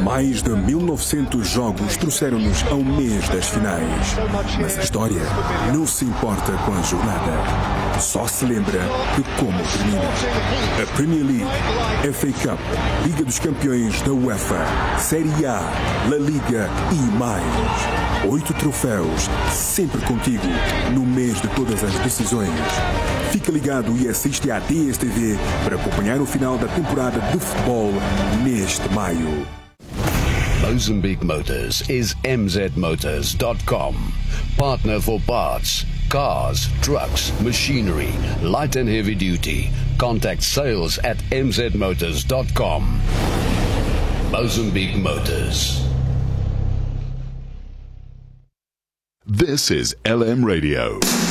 Mais de 1900 jogos trouxeram-nos ao mês das finais. Mas a história não se importa com a jornada. Só se lembra de como termina. A Premier League, FA Cup, Liga dos Campeões da UEFA, Série A, La Liga e mais. 8 troféus, sempre contigo, no mês de todas as decisões. Fica ligado e assiste à DSTV para acompanhar o final da temporada de futebol neste maio. Mozambique Motors is mzmotors.com. Partner for parts, cars, trucks, machinery, light and heavy duty. Contact sales at mzmotors.com. Mozambique Motors. This is LM Radio.